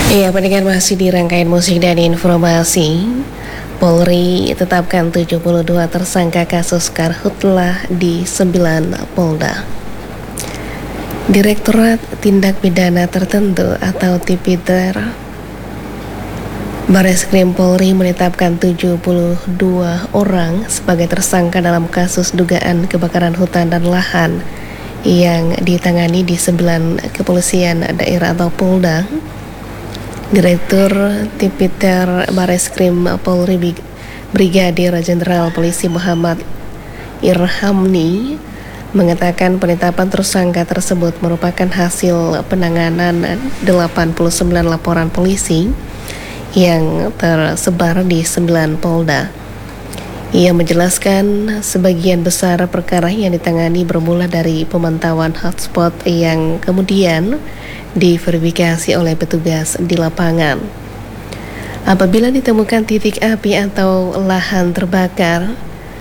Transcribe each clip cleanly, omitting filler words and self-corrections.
Iya, pendengar masih di rangkaian musik dan informasi. Polri tetapkan 72 tersangka kasus karhutlah di 9 Polda. Direktorat Tindak Pidana Tertentu atau Tipiter Bareskrim Polri menetapkan 72 orang sebagai tersangka dalam kasus dugaan kebakaran hutan dan lahan yang ditangani di 9 kepolisian daerah atau Polda. Direktur Tipiter Bareskrim Polri Brigadir Jenderal Polisi Muhammad Irhamni mengatakan penetapan tersangka tersebut merupakan hasil penanganan 89 laporan polisi yang tersebar di 9 Polda. Ia menjelaskan sebagian besar perkara yang ditangani bermula dari pemantauan hotspot yang kemudian diverifikasi oleh petugas di lapangan. Apabila ditemukan titik api atau lahan terbakar,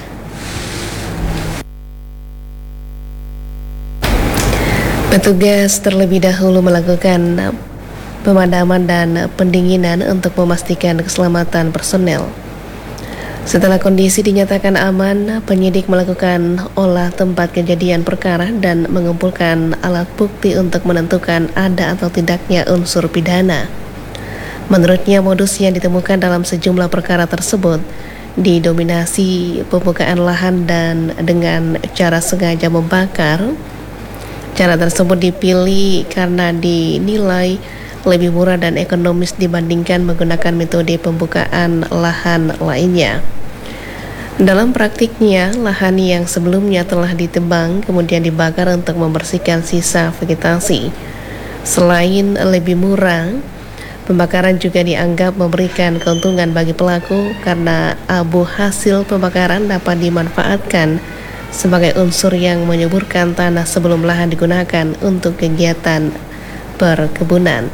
petugas terlebih dahulu melakukan pemadaman dan pendinginan untuk memastikan keselamatan personel. Setelah kondisi dinyatakan aman, penyidik melakukan olah tempat kejadian perkara dan mengumpulkan alat bukti untuk menentukan ada atau tidaknya unsur pidana. Menurutnya, modus yang ditemukan dalam sejumlah perkara tersebut didominasi pembukaan lahan dan dengan cara sengaja membakar. Cara tersebut dipilih karena dinilai lebih murah dan ekonomis dibandingkan menggunakan metode pembukaan lahan lainnya. Dalam praktiknya, lahan yang sebelumnya telah ditebang kemudian dibakar untuk membersihkan sisa vegetasi. Selain lebih murah, pembakaran juga dianggap memberikan keuntungan bagi pelaku karena abu hasil pembakaran dapat dimanfaatkan sebagai unsur yang menyuburkan tanah sebelum lahan digunakan untuk kegiatan perkebunan.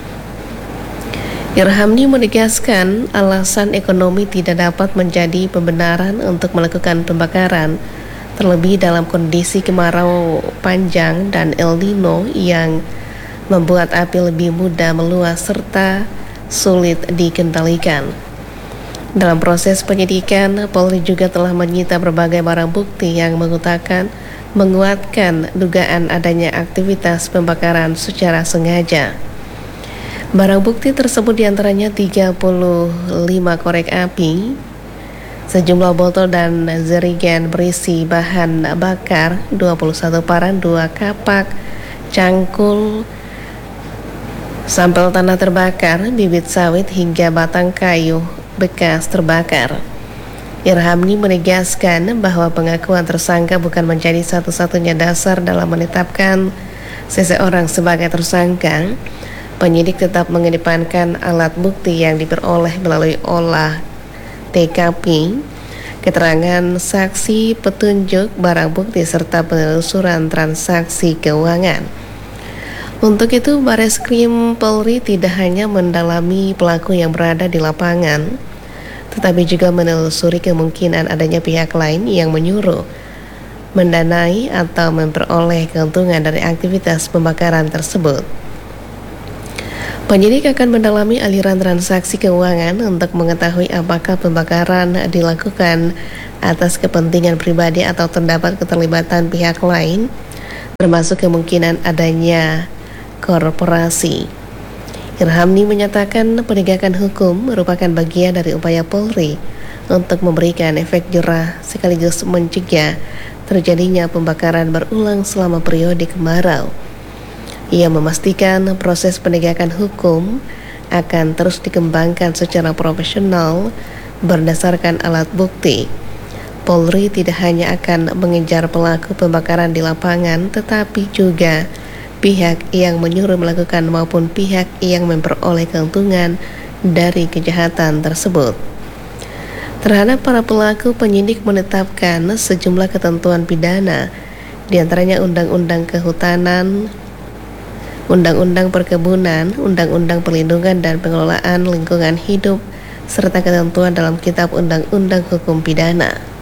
Irhamni menegaskan alasan ekonomi tidak dapat menjadi pembenaran untuk melakukan pembakaran, terlebih dalam kondisi kemarau panjang dan El Nino yang membuat api lebih mudah meluas serta sulit dikendalikan. Dalam proses penyidikan, Polri juga telah menyita berbagai barang bukti yang menguatkan dugaan adanya aktivitas pembakaran secara sengaja. Barang bukti tersebut diantaranya 35 korek api, sejumlah botol dan jerigen berisi bahan bakar, 21 parang, 2 kapak, cangkul, sampel tanah terbakar, bibit sawit hingga batang kayu bekas terbakar. Irhamni menegaskan bahwa pengakuan tersangka bukan menjadi satu-satunya dasar dalam menetapkan seseorang sebagai tersangka. Penyidik tetap mengedepankan alat bukti yang diperoleh melalui olah TKP, keterangan saksi, petunjuk, barang bukti, serta penelusuran transaksi keuangan. Untuk itu, Bareskrim Polri tidak hanya mendalami pelaku yang berada di lapangan, tetapi juga menelusuri kemungkinan adanya pihak lain yang menyuruh, mendanai, atau memperoleh keuntungan dari aktivitas pembakaran tersebut. Penyidik akan mendalami aliran transaksi keuangan untuk mengetahui apakah pembakaran dilakukan atas kepentingan pribadi atau terdapat keterlibatan pihak lain, termasuk kemungkinan adanya korporasi. Irhamni menyatakan penegakan hukum merupakan bagian dari upaya Polri untuk memberikan efek jerah sekaligus mencegah terjadinya pembakaran berulang selama periode kemarau. Ia memastikan proses penegakan hukum akan terus dikembangkan secara profesional berdasarkan alat bukti. Polri tidak hanya akan mengejar pelaku pembakaran di lapangan, tetapi juga pihak yang menyuruh melakukan maupun pihak yang memperoleh keuntungan dari kejahatan tersebut. Terhadap para pelaku, penyidik menetapkan sejumlah ketentuan pidana, diantaranya Undang-Undang Kehutanan, Undang-Undang Perkebunan, Undang-Undang Perlindungan dan Pengelolaan Lingkungan Hidup, serta ketentuan dalam Kitab Undang-Undang Hukum Pidana.